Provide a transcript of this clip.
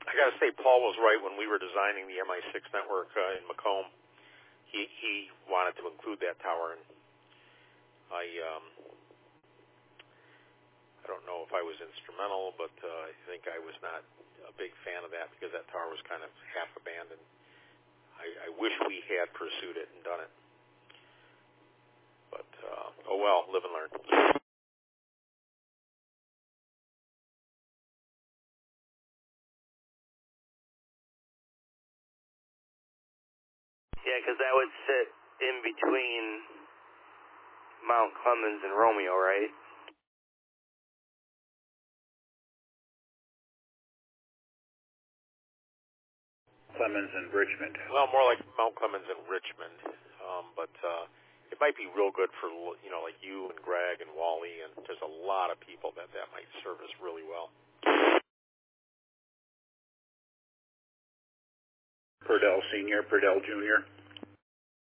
I got to say, Paul was right when we were designing the MI6 network in Macomb. He wanted to include that tower, and I don't know if I was instrumental, but I think I was not a big fan of that because that tower was kind of half abandoned. I wish we had pursued it and done it. But, oh well, live and learn. Yeah, because that would sit in between Mount Clemens and Romeo, right? Clemens and Richmond. Well, more like Mount Clemens and Richmond, but it might be real good for, like you and Greg and Wally, and there's a lot of people that might service really well. Purdell Sr., Purdell Jr.